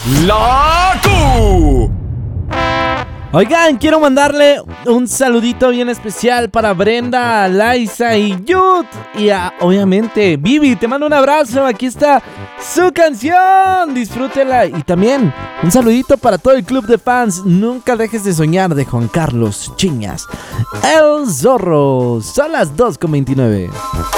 La Q. Oigan, quiero mandarle un saludito bien especial para Brenda, Laisa y Yud. Y obviamente, Vivi, te mando un abrazo. Aquí está su canción. Disfrútela. Y también un saludito para todo el club de fans. Nunca dejes de soñar, de Juan Carlos Chiñas. El Zorro. Son las 2:29.